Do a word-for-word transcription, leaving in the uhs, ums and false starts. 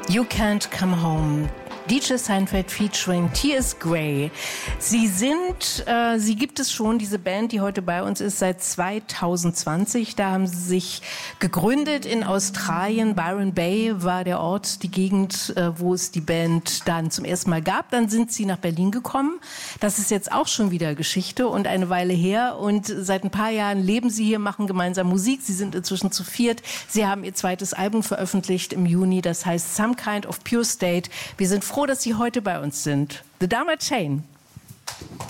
You Can't Come Home. D J Seinfeld featuring T S. Gray. Sie sind, äh, sie gibt es schon, diese Band, die heute bei uns ist, seit zwanzig zwanzig. Da haben sie sich gegründet in Australien. Byron Bay war der Ort, die Gegend, äh, wo es die Band dann zum ersten Mal gab. Dann sind sie nach Berlin gekommen. Das ist jetzt auch schon wieder Geschichte und eine Weile her. Und seit ein paar Jahren leben sie hier, machen gemeinsam Musik. Sie sind inzwischen zu viert. Sie haben ihr zweites Album veröffentlicht im Juni. Das heißt Some Kind of Pure State. Wir sind froh, dass Sie heute bei uns sind. The Dharma Chain.